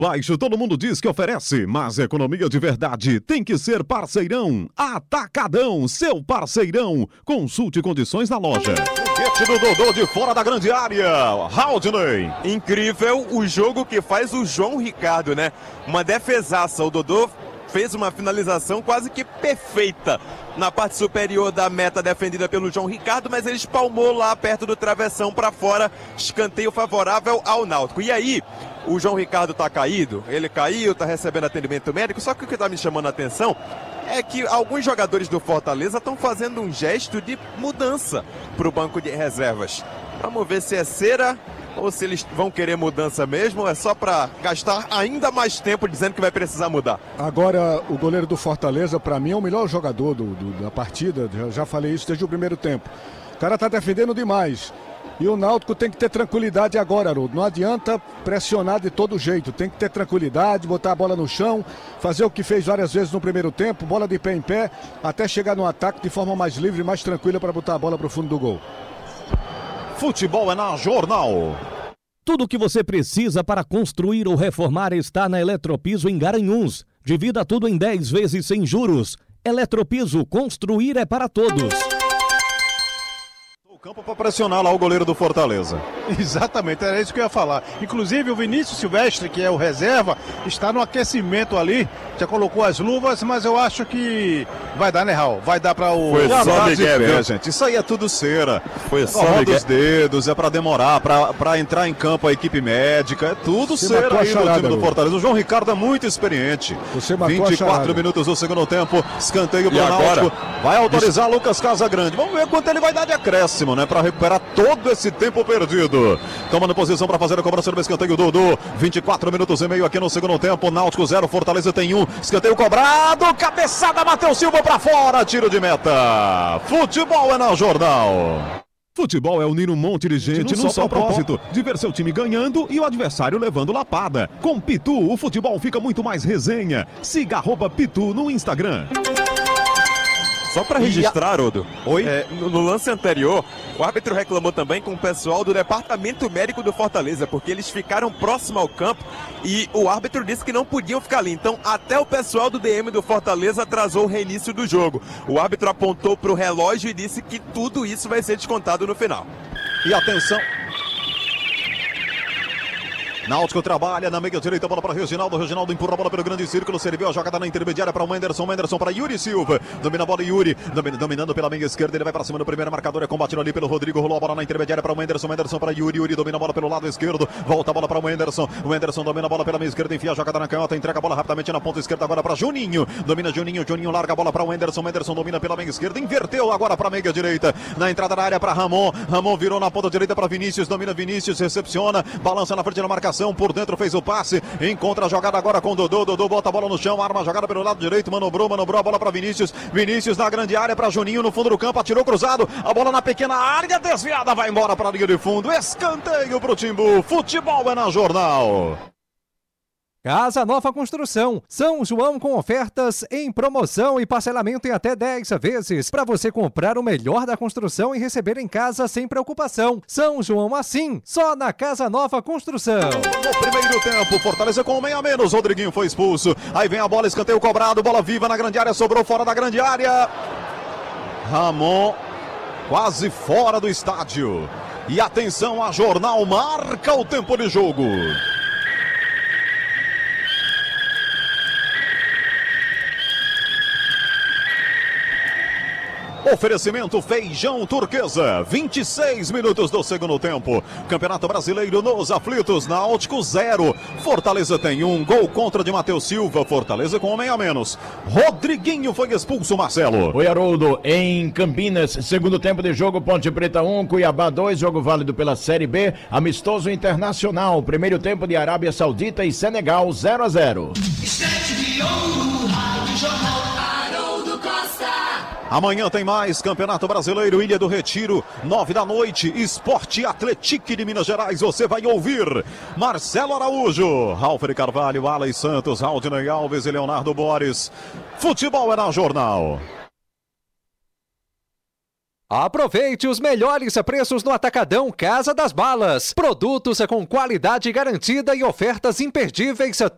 Baixo todo mundo diz que oferece, mas economia de verdade tem que ser Parceirão. Atacadão, seu parceirão. Consulte condições na loja. Foguete do Dodô de fora da grande área. Haldney. Incrível o jogo que faz o João Ricardo, né? Uma defesaça. O Dodô fez uma finalização quase que perfeita na parte superior da meta defendida pelo João Ricardo, mas ele espalmou lá perto do travessão para fora, escanteio favorável ao Náutico. E aí, o João Ricardo tá caído, ele caiu, tá recebendo atendimento médico, só que o que tá me chamando a atenção é que alguns jogadores do Fortaleza estão fazendo um gesto de mudança para o banco de reservas. Vamos ver se é cera ou se eles vão querer mudança mesmo, é só para gastar ainda mais tempo dizendo que vai precisar mudar. Agora, o goleiro do Fortaleza, para mim, é o melhor jogador da partida, já falei isso desde o primeiro tempo. O cara tá defendendo demais. E o Náutico tem que ter tranquilidade agora, Haroldo. Não adianta pressionar de todo jeito. Tem que ter tranquilidade, botar a bola no chão, fazer o que fez várias vezes no primeiro tempo, bola de pé em pé, até chegar no ataque de forma mais livre e mais tranquila para botar a bola para o fundo do gol. Futebol é na Jornal. Tudo o que você precisa para construir ou reformar está na Eletropiso em Garanhuns. Divida tudo em 10 vezes sem juros. Eletropiso, construir é para todos. Campo para pressionar lá o goleiro do Fortaleza. Exatamente, era isso que eu ia falar. Inclusive o Vinícius Silvestre, que é o reserva, está no aquecimento ali, já colocou as luvas, mas eu acho que vai dar, né, Raul? Vai dar para o... Foi só Miguel, viu, gente? Isso aí é tudo cera. Foi só Miguel. Os dedos, é para demorar, para entrar em campo a equipe médica, é tudo cera aí no time do Fortaleza. O João Ricardo é muito experiente. Você matou 24 minutos do segundo tempo, escanteio para o Náutico. Vai autorizar Lucas Casagrande. Vamos ver quanto ele vai dar de acréscimo, né, para recuperar todo esse tempo perdido. Tomando posição para fazer a cobrança do escanteio, Dudu. 24 minutos e meio aqui no segundo tempo. Náutico 0, Fortaleza tem 1. Escanteio cobrado, cabeçada, Matheus Silva para fora, tiro de meta. Futebol é na Jornal. Futebol é unir um monte de gente num só propósito, de ver seu time ganhando e o adversário levando lapada. Com Pitu, o futebol fica muito mais resenha. Siga @Pitu no Instagram. Só para registrar, Haroldo, Oi? No lance anterior, o árbitro reclamou também com o pessoal do departamento médico do Fortaleza, porque eles ficaram próximo ao campo e o árbitro disse que não podiam ficar ali. Então, até o pessoal do DM do Fortaleza atrasou o reinício do jogo. O árbitro apontou para o relógio e disse que tudo isso vai ser descontado no final. E atenção... Náutico trabalha na meia direita, bola para Reginaldo. Reginaldo empurra a bola pelo grande círculo, serviu a jogada na intermediária para o Menderson. Menderson para Yuri Silva. Domina a bola Yuri, dominando pela meia esquerda. Ele vai para cima do primeiro marcador, é combatido ali pelo Rodrigo. Rolou a bola na intermediária para o Menderson. Menderson para Yuri. Yuri domina a bola pelo lado esquerdo. Volta a bola para o Menderson. O Menderson domina a bola pela meia esquerda, enfia a jogada na canhota, entrega a bola rapidamente na ponta esquerda agora para Juninho. Domina Juninho. Juninho larga a bola para o Menderson. Menderson domina pela meia esquerda, inverteu agora para a meia direita. Na entrada da área para Ramon. Ramon virou na ponta direita para Vinícius. Domina Vinícius, recepciona, balança na frente da marcação, por dentro fez o passe, encontra a jogada agora com Dodô. Dodô bota a bola no chão, arma a jogada pelo lado direito, manobrou a bola para Vinícius. Vinícius na grande área para Juninho no fundo do campo, atirou cruzado, a bola na pequena área, desviada, vai embora para a linha de fundo. Escanteio para o Timbu. Futebol é na Jornal. Casa Nova Construção, São João com ofertas em promoção e parcelamento em até 10 vezes, para você comprar o melhor da construção e receber em casa sem preocupação. São João assim, só na Casa Nova Construção. No primeiro tempo, Fortaleza com 1 a menos, Rodriguinho foi expulso, aí vem a bola, escanteio cobrado, bola viva na grande área, sobrou fora da grande área. Ramon quase fora do estádio. E atenção, a Jornal marca o tempo de jogo. Oferecimento Feijão Turquesa, 26 minutos do segundo tempo. Campeonato Brasileiro nos aflitos, Náutico 0. Fortaleza tem 1, gol contra de Matheus Silva. Fortaleza com 1 a menos. Rodriguinho foi expulso, Marcelo. Oi, Haroldo, em Campinas, segundo tempo de jogo, Ponte Preta 1, Cuiabá 2, jogo válido pela Série B, amistoso internacional, primeiro tempo de Arábia Saudita e Senegal 0-0. Amanhã tem mais Campeonato Brasileiro, Ilha do Retiro, 9 da noite, Esporte Atlético de Minas Gerais. Você vai ouvir Marcelo Araújo, Ralfer Carvalho, Alex Santos, Haldney Alves e Leonardo Borges. Futebol é na Jornal. Aproveite os melhores preços no Atacadão Casa das Balas. Produtos com qualidade garantida e ofertas imperdíveis